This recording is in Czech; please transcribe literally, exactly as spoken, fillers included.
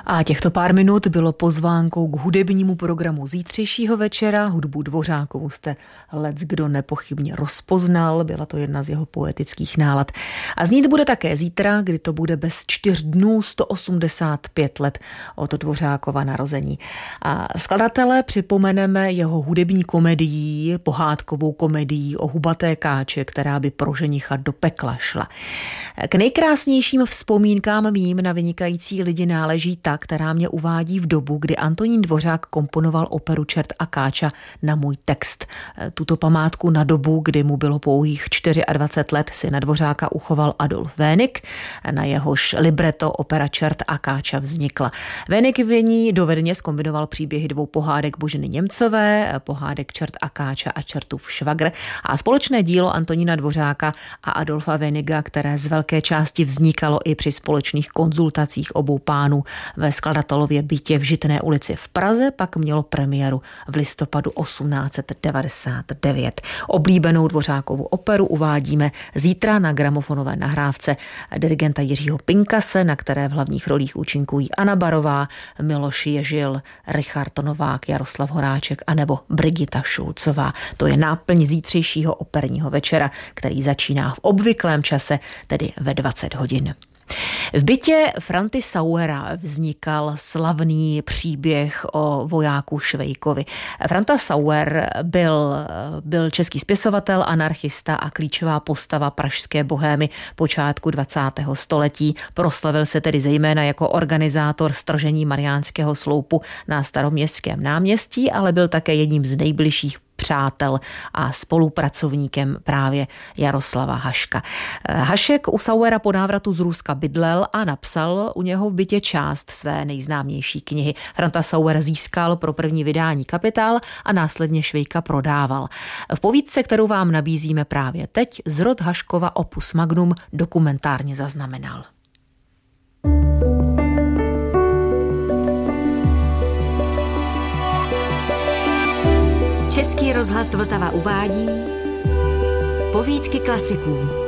A těchto pár minut bylo pozvánkou k hudebnímu programu zítřejšího večera. Hudbu Dvořákovu jste leckdo nepochybně rozpoznal, byla to jedna z jeho poetických nálad. A znít bude také zítra, kdy to bude bez čtyř dnů sto osmdesát pět let od Dvořákova narození. A skladatele připomeneme jeho hudební komedií, pohádkovou komedií o hubaté káče, která by pro ženicha do pekla šla. K nejkrásnějším vzpomínkám mým na vynikající lidi náleží ta, která mě uvádí v dobu, kdy Antonín Dvořák komponoval operu Čert a káča na můj text. Tuto památku na dobu, kdy mu bylo pouhých dvacet čtyři let, si na Dvořáka uchoval Adolf Vénik, na jehož libreto opera Čert a káča vznikla. Vénik v ní dovedně zkombinoval příběhy dvou pohádek Boženy Němcové, pohádek Čert a káča a Čertův švagr a společné dílo Antonína Dvořáka a Adolfa Véniga, které z velké části vznikalo i při společných konzultacích obou pánů ve skladatelově bytě v Žitné ulici v Praze, pak mělo premiéru v listopadu osmnáct set devadesát devět. Oblíbenou Dvořákovu operu uvádíme zítra na gramofonové nahrávce dirigenta Jiřího Pinkase, na které v hlavních rolích účinkují Anna Barová, Miloš Ježil, Richard Novák, Jaroslav Horáček a nebo Brigita Šulcová. To je náplň zítřejšího operního večera, který začíná v obvyklém čase, tedy ve dvacet hodin. V bytě Franty Sauera vznikal slavný příběh o vojáku Švejkovi. Franta Sauer byl, byl český spisovatel, anarchista a klíčová postava pražské bohémy počátku dvacátého století. Proslavil se tedy zejména jako organizátor stržení Mariánského sloupu na Staroměstském náměstí, ale byl také jedním z nejbližších přátel a spolupracovníkem právě Jaroslava Haška. Hašek u Sauera po návratu z Ruska bydlel a napsal u něho v bytě část své nejznámější knihy. Franta Sauer získal pro první vydání Kapitál a následně Švejka prodával. V povídce, kterou vám nabízíme právě teď, zrod Haškova opus magnum dokumentárně zaznamenal. Český rozhlas Vltava uvádí Povídky klasiků.